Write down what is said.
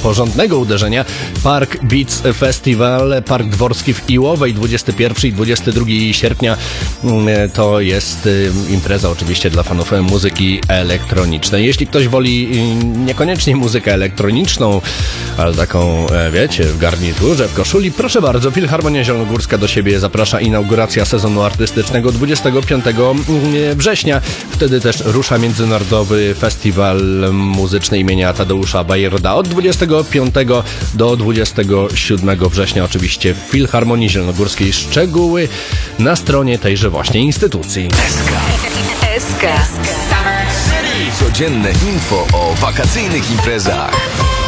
porządnego uderzenia. Park Beats Festival, Park Dworski w Iłowej, 21 i 22 sierpnia. To jest impreza oczywiście dla fanów muzyki elektronicznej. Jeśli ktoś woli niekoniecznie muzykę elektroniczną, ale taką, wiecie, w garniturze, w koszuli, proszę bardzo, Filharmonia Zielonogórska do siebie zaprasza. Inauguracja sezonu artystycznego 25 września. Wtedy też rusza Międzynarodowy Festiwal Muzyczny imienia Tadeusza Bayerda od 25 do 27 września oczywiście w Filharmonii Zielonogórskiej. Szczegóły na stronie tejże właśnie instytucji. SK. Codzienne info o wakacyjnych imprezach.